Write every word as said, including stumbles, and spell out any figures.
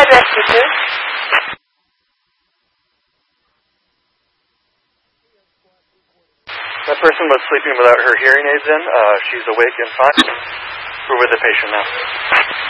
rescue, please. That person was sleeping without her hearing aids in. Uh, she's awake and fine. We're with the patient now.